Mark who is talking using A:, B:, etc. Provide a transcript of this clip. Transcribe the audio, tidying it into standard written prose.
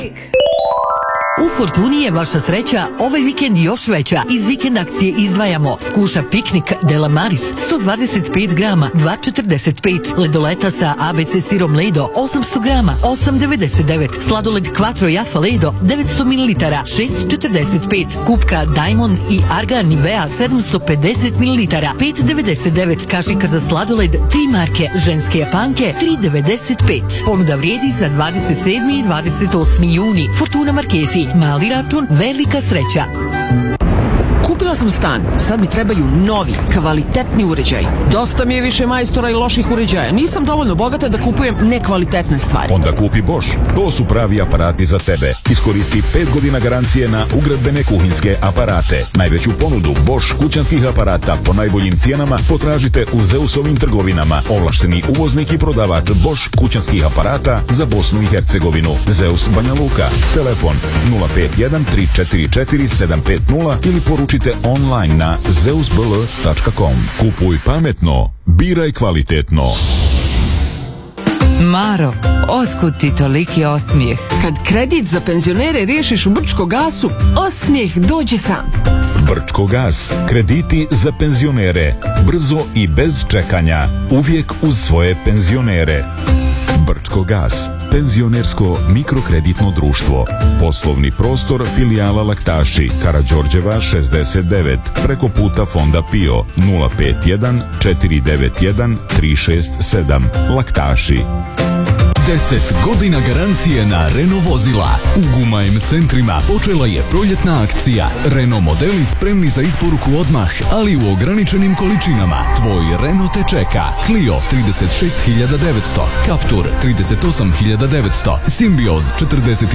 A: U Fortuni je vaša sreća ovaj vikend još veća. Iz vikend akcije izdvajamo skuša piknik Dela Maris 125 grama 2,45, ledoleta sa ABC sirom Ledo 800 grama 8,99, sladoled Quattro Jaffa Ledo 900 ml 6,45, kupka Diamond i Argan Nivea 750 ml 5,99, kašika za sladoled 3 marke ženske japanke 3,95. Ponuda vrijedi za 27. i 28. juni. Fortuna Marketi. Mali račun, velika sreća.
B: Kupila sam stan, sad mi trebaju novi, kvalitetni uređaj. Dosta mi je više majstora i loših uređaja. Nisam dovoljno bogata da kupujem nekvalitetne stvari.
C: Onda kupi Bosch. To su pravi aparati za tebe. Iskoristi 5 godina garancije na ugradbene kuhinjske aparate. Najveću ponudu Bosch kućanskih aparata po najboljim cijenama potražite u Zeusovim trgovinama. Ovlašteni uvoznik i prodavač Bosch kućanskih aparata za Bosnu i Hercegovinu. Zeus Banja Luka. Telefon 051 344 750 ili poručite online na zeusbl.com. Kupuj pametno, biraj kvalitetno.
D: Maro, otkud ti toliki osmijeh?
B: Kad kredit za penzionere riješiš u Brčko gasu, osmijeh dođe sam.
C: Brčko gas. Krediti za penzionere. Brzo i bez čekanja. Uvijek uz svoje penzionere. Brčko gas. Penzionersko mikrokreditno društvo. Poslovni prostor filijala Laktaši, Karađorđeva 69, preko puta Fonda PIO 051 491 367. Laktaši.
E: 10 godina garancije na Renault vozila. U Gumajm centrima počela je proljetna akcija. Renault modeli spremni za isporuku odmah, ali u ograničenim količinama. Tvoj Renault te čeka. Clio 36.900, Captur 38.900, Symbioz 40